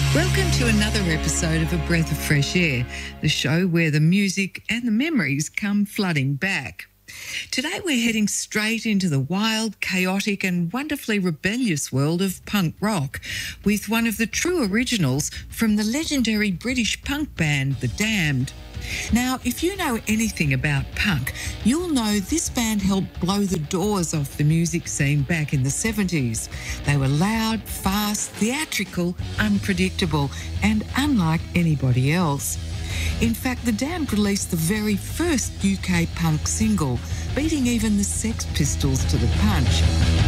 Welcome to another episode of A Breath of Fresh Air, the show where the music and the memories come flooding back. Today we're heading straight into the wild, chaotic and wonderfully rebellious world of punk rock with one of the true originals from the legendary British punk band The Damned. Now, if you know anything about punk, you'll know this band helped blow the doors off the music scene back in the 70s. They were loud, fast, theatrical, unpredictable, and unlike anybody else. In fact, The Damned released the very first UK punk single, beating even the Sex Pistols to the punch.